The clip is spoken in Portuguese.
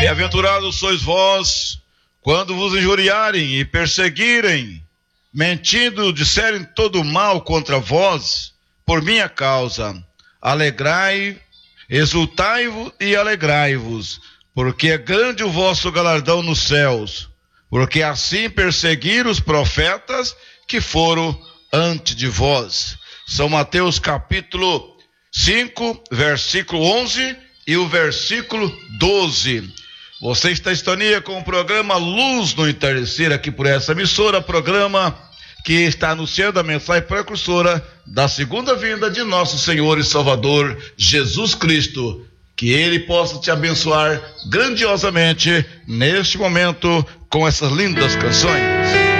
Bem-aventurados sois vós, quando vos injuriarem e perseguirem, mentindo, disserem todo mal contra vós, por minha causa. Alegrai, exultai-vos e alegrai-vos, porque é grande o vosso galardão nos céus, porque assim perseguiram os profetas que foram antes de vós. São Mateus capítulo 5, versículo 11 e o versículo 12. Você está em sintonia com o programa Luz no Entardecer, aqui por essa emissora, programa que está anunciando a mensagem precursora da segunda vinda de nosso Senhor e Salvador Jesus Cristo. Que Ele possa te abençoar grandiosamente neste momento com essas lindas canções.